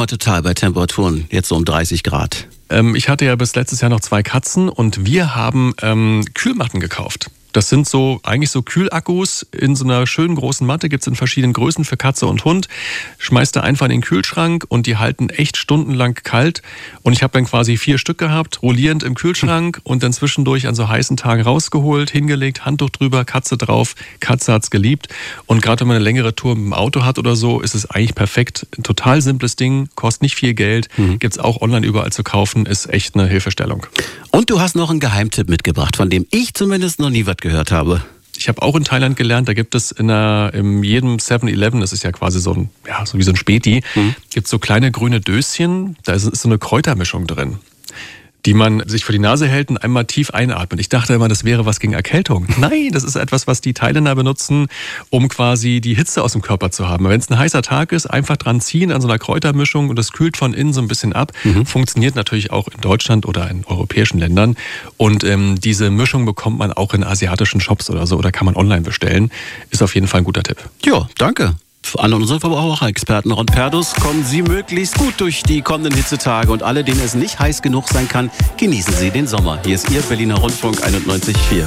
mal total bei Temperaturen, jetzt so um 30 Grad. Ich hatte ja bis letztes Jahr noch 2 Katzen und wir haben Kühlmatten gekauft. Das sind eigentlich so Kühlakkus in so einer schönen großen Matte, gibt's in verschiedenen Größen für Katze und Hund. Schmeißt du einfach in den Kühlschrank und die halten echt stundenlang kalt. Und ich habe dann quasi 4 Stück gehabt, rollierend im Kühlschrank und dann zwischendurch an so heißen Tagen rausgeholt, hingelegt, Handtuch drüber, Katze drauf. Katze hat's geliebt. Und gerade wenn man eine längere Tour mit dem Auto hat oder so, ist es eigentlich perfekt. Ein total simples Ding, kostet nicht viel Geld, gibt's auch online überall zu kaufen, ist echt eine Hilfestellung. Und du hast noch einen Geheimtipp mitgebracht, von dem ich zumindest noch nie was gehört habe. Ich habe auch in Thailand gelernt, da gibt es in jedem 7-Eleven, das ist ja quasi so wie so ein Späti, gibt es so kleine grüne Döschen, da ist so eine Kräutermischung drin, die man sich vor die Nase hält und einmal tief einatmet. Ich dachte immer, das wäre was gegen Erkältung. Nein, das ist etwas, was die Thailänder benutzen, um quasi die Hitze aus dem Körper zu haben. Wenn es ein heißer Tag ist, einfach dran ziehen an so einer Kräutermischung und das kühlt von innen so ein bisschen ab. Funktioniert natürlich auch in Deutschland oder in europäischen Ländern. Und diese Mischung bekommt man auch in asiatischen Shops oder so oder kann man online bestellen. Ist auf jeden Fall ein guter Tipp. Ja, danke. An unseren Verbraucherexperten Ron Perdus kommen Sie möglichst gut durch die kommenden Hitzetage und alle, denen es nicht heiß genug sein kann, genießen Sie den Sommer. Hier ist Ihr Berliner Rundfunk 91,4.